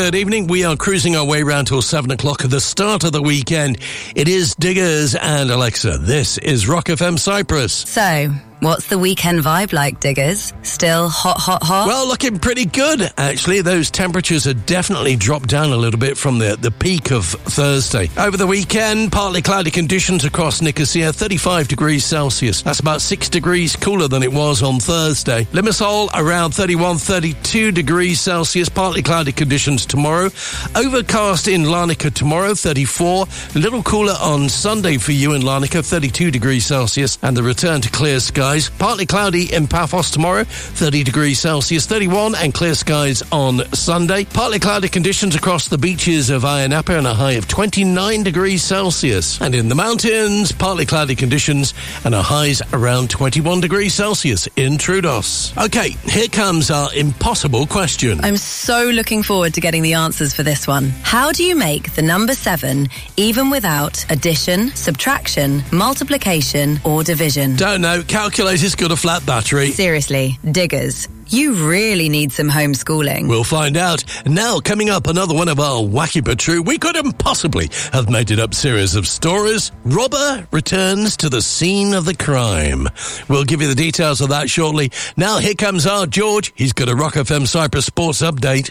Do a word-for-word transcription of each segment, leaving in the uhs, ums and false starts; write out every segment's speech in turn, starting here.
good evening. We are cruising our way round till seven o'clock at the start of the weekend. It is Diggers and Alexa. This is Rock F M Cyprus. So, what's the weekend vibe like, Diggers? Still hot, hot, hot? Well, looking pretty good, actually. Those temperatures have definitely dropped down a little bit from the, the peak of Thursday. Over the weekend, partly cloudy conditions across Nicosia, thirty-five degrees Celsius. That's about six degrees cooler than it was on Thursday. Limassol, around thirty-one, thirty-two degrees Celsius. Partly cloudy conditions tomorrow. Overcast in Larnaca tomorrow, thirty-four. A little cooler on Sunday for you in Larnaca, thirty-two degrees Celsius. And the return to clear skies. Partly cloudy in Paphos tomorrow, thirty degrees Celsius, thirty-one, and clear skies on Sunday. Partly cloudy conditions across the beaches of Ayia Napa and a high of twenty-nine degrees Celsius. And in the mountains, partly cloudy conditions and a highs around twenty-one degrees Celsius in Troodos. Okay, here comes our impossible question. I'm so looking forward to getting the answers for this one. How do you make the number seven even without addition, subtraction, multiplication, or division? Don't know. Calculator's got a flat battery. Seriously, Diggers, you really need some homeschooling. We'll find out. Now, coming up, another one of our wacky but true, we couldn't possibly have made it up series of stories. Robber returns to the scene of the crime. We'll give you the details of that shortly. Now, here comes our George. He's got a Rock F M Cyprus sports update.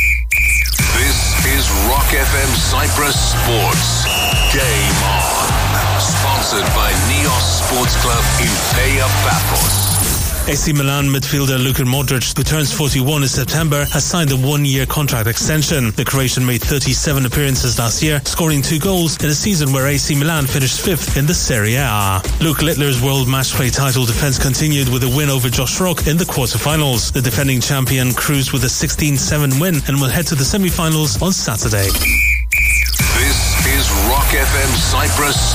This is Rock F M Cyprus Sports. Game on. Sponsored by Neos Sports Club in Paya Paphos. A C Milan midfielder Luka Modric, who turns forty-one in September, has signed a one-year contract extension. The Croatian made thirty-seven appearances last year, scoring two goals in a season where A C Milan finished fifth in the Serie A. Luke Littler's World Matchplay title defence continued with a win over Josh Rock in the quarter-finals. The defending champion cruised with a sixteen seven win and will head to the semi-finals on Saturday. This is Rock F M Cyprus